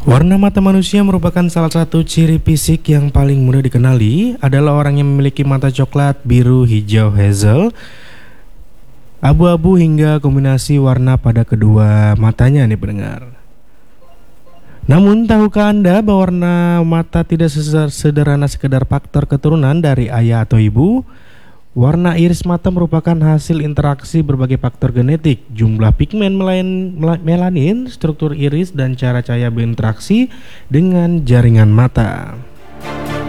Warna mata manusia merupakan salah satu ciri fisik yang paling mudah dikenali. Adalah orang yang memiliki mata coklat, biru, hijau, hazel, abu-abu hingga kombinasi warna pada kedua matanya nih pendengar. Namun tahukah Anda bahwa warna mata tidak sederhana sekedar faktor keturunan dari ayah atau ibu? Warna iris mata merupakan hasil interaksi berbagai faktor genetik, jumlah pigmen melanin, struktur iris, dan cara cahaya berinteraksi dengan jaringan mata.